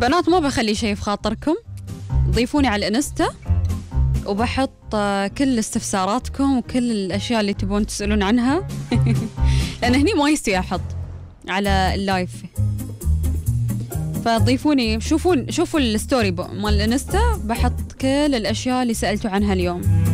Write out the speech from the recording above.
بنات ما بخلي شيء في خاطركم، ضيفوني على الانستا وبحط كل استفساراتكم وكل الاشياء اللي تبون تسألون عنها. لان هني ما يستوي احط على اللايف، فضيفوني. شوفوا الستوري مال الانستا، بحط كل الاشياء اللي سألتوا عنها اليوم.